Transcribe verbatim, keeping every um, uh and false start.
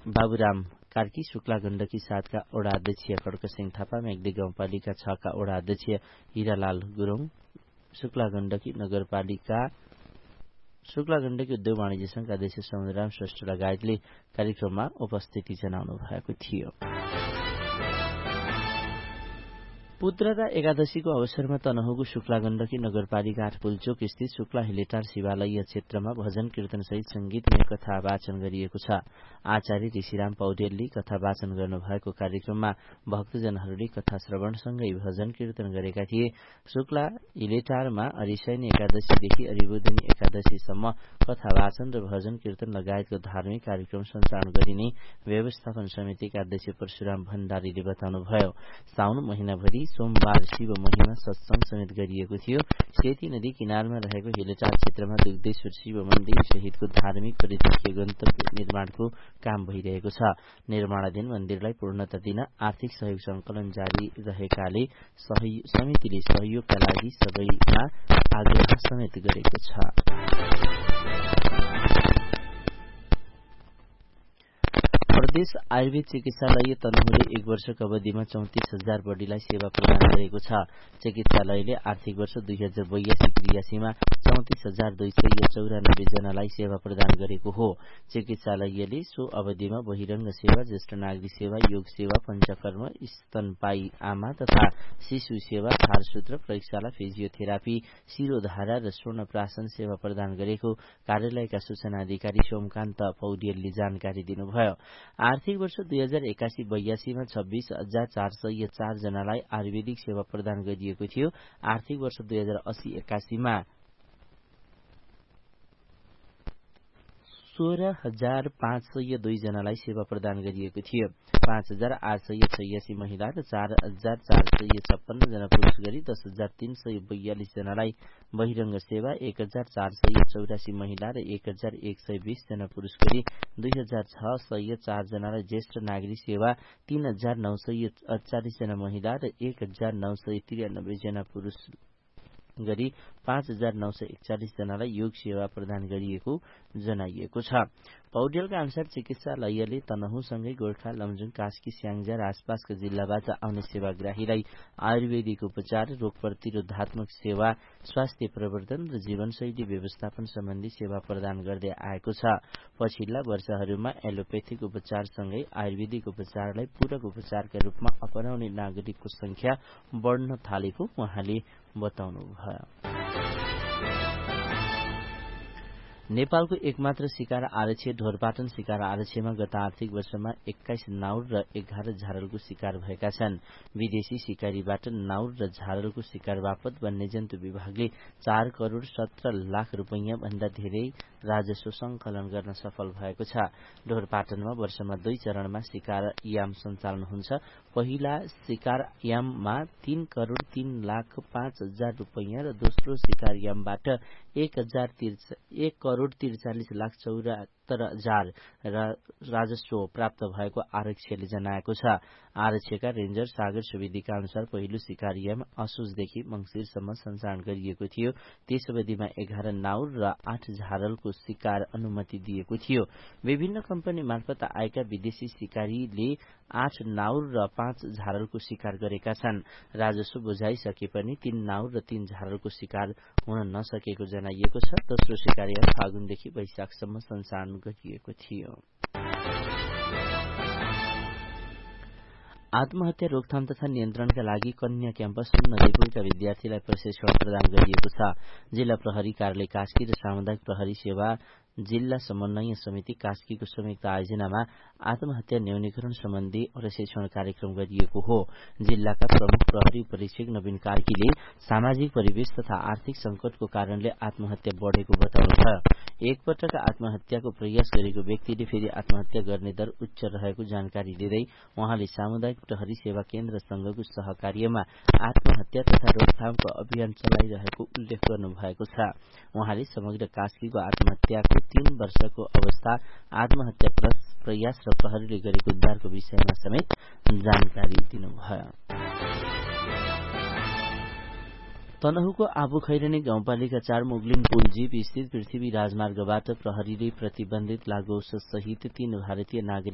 बाबुराम कार्की शुक्ला गण्डकी सातका वडा अध्यक्ष खड्कसिंह थापा मेगदी गाउँपालिका छका वडा अध्यक्ष हिरालाल गुरुङ शुक्ला गण्डकी नगरपालिका शुक्ला गण्डकी उद्योग वाणिज्य संघका अध्यक्ष समुद्रराम श्रेष्ठ लगायतले कार्यक्रममा उपस्थिति जनाउनु भएको थियो। पुत्रदा एकादशीको अवसरमा तनहुको शुक्ला गण्डकी नगरपालिका आठ पुलचोक स्थित शुक्ला हिलेटार शिवालय क्षेत्रमा भजन कीर्तन सहित संगीतमय कथा वाचन गरिएको छ। आचार्य ऋषिराम पौडेलले कथा वाचन गर्नुभएको कार्यक्रममा भक्तजनहरूले कथा श्रवणसँगै भजन कीर्तन गरेका थिए। शुक्ला हिलेटारमा अरिशयनी एकादशीदेखि अरिबोधिनी एकादशीसम्म कथा वाचन र भजन कीर्तन लगायतको धार्मिक कार्यक्रम सञ्चालन गरिने व्यवस्थापन समितिका अध्यक्ष परशुराम भण्डारीले बताउनुभयो। साउन महिनाभरि सोमबार शिव महिमा सत्संग समेत गरिएको थियो। सेती नदी किनारमा रहेको हिलेटार क्षेत्रमा दुग्धेश्वर शिव मन्दिर सहितको धार्मिक पर्यटकीय गन्तव्य निर्माणको काम भइरहेको छ। निर्माणाधीन मन्दिरलाई पूर्णता दिन आर्थिक सहयोग संकलन जारी रहेकाले समितिले सहयोगका लागि सबैमा आग्रह समेत गरेको छ। प्रदेश आयुर्वेद चिकित्सालय तनहुले एक वर्षको अवधिमा चौतिस हजार बढीलाई सेवा प्रदान गरेको छ। चिकित्सालयले आर्थिक वर्ष दुई हजार बयासी त्रियासीमा चौतिस हजार दुई सय चौरानब्बे जनालाई सेवा प्रदान गरेको हो। चिकित्सालयले सो अवधिमा बहिरङ्ग सेवा, ज्येष्ठ नागरिक सेवा, योग सेवा, पञ्चकर्म, स्तनपायी आमा तथा शिशु सेवा, छारसूत्र प्रयोगशाला, फिजियोथेरापी, शिरोधारा र स्वर्णप्राशन सेवा प्रदान गरेको कार्यालयका सूचना अधिकारी सोमकान्त पौडेलले जानकारी दिनुभयो। आर्थिक वर्ष दुई हजार एकासी बयासीमा छब्बीस हजार चार सय चार जनालाई आयुर्वेदिक सेवा प्रदान गरिएको थियो। आर्थिक वर्ष दुई हजार अस्सी एकासीमा सोह्र हजार पाँच सय दुई जनालाई सेवा प्रदान गरिएको थियो। पाँच हजार आठ सय छयासी महिला र चार हजार चार सय छप्पन्न जना पुरुष गरी दस हजार तीन सय बयालिस जनालाई बहिरङ्ग सेवा, एक हजार चार सय चौरासी महिला र एक हजार एक सय बीस जना पुरुष गरी दुई हजार छ सय चार जनालाई ज्येष्ठ नागरिक सेवा, तीन हजार नौ सय अडचालिस जना महिला र एक हजार नौ सय त्रियानब्बे जना पुरुष गरी पाँच हजार नौ सय एकचालिस जनालाई योग सेवा प्रदान गरिएको जनाइएको छ। पौडेलका अनुसार चिकित्सालयले तनहुसँगै गोर्खा, लमजुङ, कास्की, स्याङ्जा र आसपासका जिल्लाबाट आउने सेवाग्राहीलाई आयुर्वेदिक उपचार, रोग प्रतिरोधात्मक सेवा, स्वास्थ्य प्रवर्धन र जीवनशैली व्यवस्थापन सम्बन्धी सेवा प्रदान गर्दै आएको छ। पछिल्ला वर्षहरूमा एलोपेथिक उपचारसँगै आयुर्वेदिक उपचारलाई पूरक उपचारका रूपमा अपनाउने नागरिकको संख्या बढ्न थालेको उहाँले बताउनुभयो। नेपालको एकमात्र शिकार आरक्ष ढोरपाटन शिकार आरक्षमा गत आर्थिक वर्षमा एक्काइस नाउर र एघार झारलको शिकार भएका छन्। विदेशी शिकारीबाट नाउर र झारलको शिकार बापत वन्यजन्तु विभागले चार करोड़ सत्र लाख रूपैयाँ भन्दा धेरै राजस्व संकलन गर्न सफल भएको छ। ढोरपाटनमा वर्षमा दुई चरणमा शिकार याम सञ्चालन हुन्छ। पहिला शिकार याममा तीन करोड़ तीन लाख पाँच हजार रूपैयाँ र दोस्रो शिकार यामबाट एक हजार एक करोड़ त्रिचालिस लाख चौरात्तर हजार राजस्व प्राप्त भएको आरक्षले जनाएको छ। आरक्षका रेन्जर सागर सुवेदीका अनुसार पहिलो शिकार याम असोजदेखि मंसिरसम्म सञ्चालन गरिएको थियो। त्यस अवधिमा एघार नाउर र आठ झारलको शिकार अनुमति दिएको थियो। विभिन्न कम्पनी मार्फत आएका विदेशी शिकारीले आठ नाउर र पाँच झारलको शिकार गरेका छन्। राजस्व बुझाइसके पनि तीन नाउर र तीन झारलको शिकार हुन नसकेको जनाइएको छ। दोस्रो शिकार याम फागुनदेखि वैशाखसम्म सञ्चालन गरिएको थियो। आत्महत्या रोकथाम तथा नियन्त्रणका लागि कन्या क्याम्पस नदीपुरका विद्यार्थीलाई प्रशिक्षण प्रदान गरिएको छ। जिल्ला प्रहरी कार्यालय कास्की र सामुदायिक प्रहरी सेवा जिल्ला समन्वय समिति कास्कीको संयुक्त आयोजनामा आत्महत्या न्यूनीकरण सम्बन्धी प्रशिक्षण कार्यक्रम गरिएको हो। जिल्लाका प्रमुख प्रहरी उपरीक्षक नवीन कार्कीले सामाजिक परिवेश तथा आर्थिक संकटको कारणले आत्महत्या बढेको बताउनुभयो। एकपटक आत्महत्याको प्रयास गरेको व्यक्तिले फेरि आत्महत्या गर्ने दर उच्च रहेको जानकारी दिँदै उहाँले सामुदायिक प्रहरी सेवा केन्द्रसँगको सहकार्यमा आत्महत्या तथा रोकथामको अभियान चलाइरहेको उल्लेख गर्नुभएको छ। उहाँले समग्र कास्कीको आत्महत्याको तीन वर्षको अवस्था, आत्महत्या प्रयास र प्रहरीले गरेको उद्धारको विषयमा समेत जानकारी दिनुभयो। तनहुको आबुखैरनी गाउँपालिका चार मुगलिन पुल जीप स्थित पृथ्वी राजमार्गबाट प्रहरीले प्रतिबन्धित लागू औषध सहित तीन भारतीय नागरिक